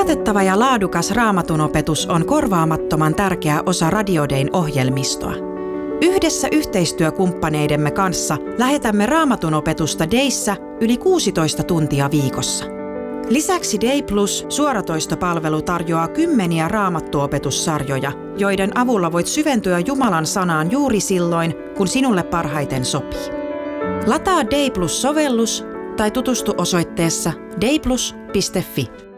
Luotettava ja laadukas Raamatun opetus on korvaamattoman tärkeä osa Radio Dayn ohjelmistoa. Yhdessä yhteistyökumppaneidemme kanssa lähetämme Raamatun opetusta Dayssä yli 16 tuntia viikossa. Lisäksi Day Plus suoratoistopalvelu tarjoaa kymmeniä raamattuopetussarjoja, joiden avulla voit syventyä Jumalan sanaan juuri silloin, kun sinulle parhaiten sopii. Lataa Day Plus-sovellus tai tutustu osoitteessa dayplus.fi.